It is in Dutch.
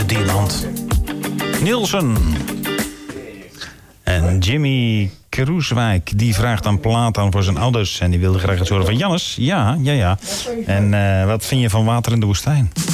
de diamant. Nielsen. En Jimmy Kroeswijk, die vraagt een plaat aan voor zijn ouders. En die wilde graag iets horen van Jannes. Ja. En wat vind je van Water in de Woestijn?